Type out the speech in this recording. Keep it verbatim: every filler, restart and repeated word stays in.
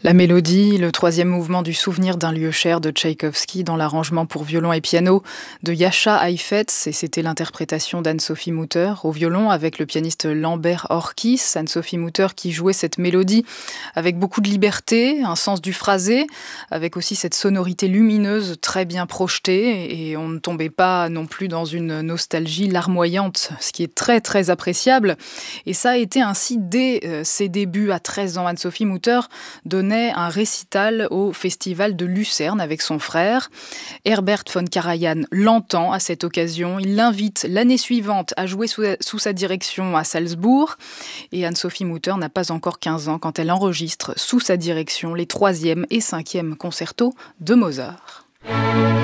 La mélodie, le troisième mouvement du Souvenir d'un lieu cher de Tchaïkovski dans l'arrangement pour violon et piano de Jascha Heifetz, et c'était l'interprétation d'Anne-Sophie Mutter au violon avec le pianiste Lambert Orkis. Anne-Sophie Mutter qui jouait cette mélodie avec beaucoup de liberté, un sens du phrasé, avec aussi cette sonorité lumineuse très bien projetée, et on ne tombait pas non plus dans une nostalgie larmoyante, ce qui est très très appréciable. Et ça a été ainsi dès euh, ses débuts à treize ans. Anne-Sophie Mutter donnait un récital au festival de Lucerne avec son frère. Herbert von Karajan l'entend à cette occasion. Il l'invite l'année suivante à jouer sous, sous sa direction à Salzbourg. Et Anne-Sophie Mutter n'a pas encore quinze ans quand elle enregistre sous sa direction les troisième et cinquième concertos de Mozart.